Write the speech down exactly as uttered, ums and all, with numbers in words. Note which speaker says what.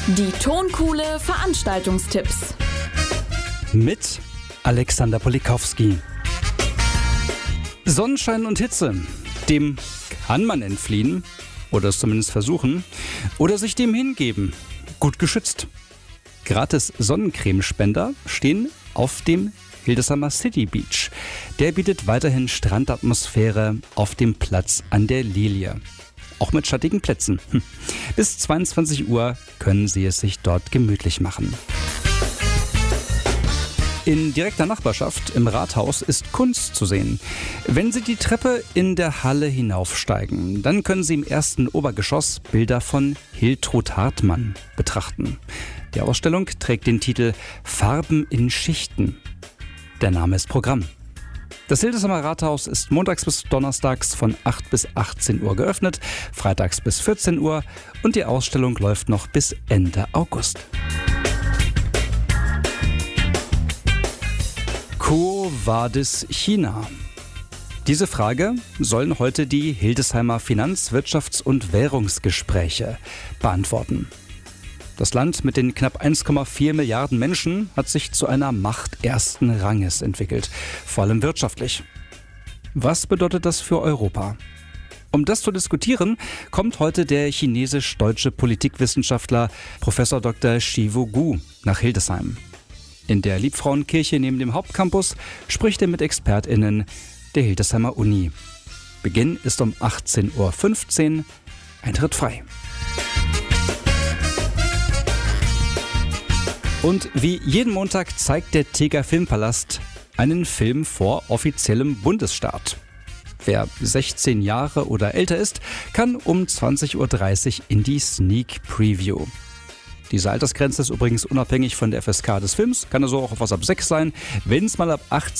Speaker 1: Die Tonkuhle Veranstaltungstipps
Speaker 2: mit Alexander Polikowski. Sonnenschein und Hitze, dem kann man entfliehen oder es zumindest versuchen oder sich dem hingeben, gut geschützt. Gratis Sonnencremespender stehen auf dem Hildesheimer City Beach. Der bietet weiterhin Strandatmosphäre auf dem Platz an der Lilie. Auch mit schattigen Plätzen. Bis zweiundzwanzig Uhr können Sie es sich dort gemütlich machen. In direkter Nachbarschaft im Rathaus ist Kunst zu sehen. Wenn Sie die Treppe in der Halle hinaufsteigen, dann können Sie im ersten Obergeschoss Bilder von Hiltrud Hartmann betrachten. Die Ausstellung trägt den Titel Farben in Schichten. Der Name ist Programm. Das Hildesheimer Rathaus ist montags bis donnerstags von acht bis achtzehn Uhr geöffnet, freitags bis vierzehn Uhr und die Ausstellung läuft noch bis Ende August. Quo vadis China? Diese Frage sollen heute die Hildesheimer Finanz-, Wirtschafts- und Währungsgespräche beantworten. Das Land mit den knapp eins Komma vier Milliarden Menschen hat sich zu einer Macht ersten Ranges entwickelt, vor allem wirtschaftlich. Was bedeutet das für Europa? Um das zu diskutieren, kommt heute der chinesisch-deutsche Politikwissenschaftler Professor Doktor Shivu Gu nach Hildesheim. In der Liebfrauenkirche neben dem Hauptcampus spricht er mit ExpertInnen der Hildesheimer Uni. Beginn ist um achtzehn Uhr fünfzehn, Eintritt frei. Und wie jeden Montag zeigt der Teger Filmpalast einen Film vor offiziellem Bundesstart. Wer sechzehn Jahre oder älter ist, kann um zwanzig Uhr dreißig in die Sneak Preview. Diese Altersgrenze ist übrigens unabhängig von der F S K des Films, kann also auch was ab sechs sein. Wenn es mal ab achtzehn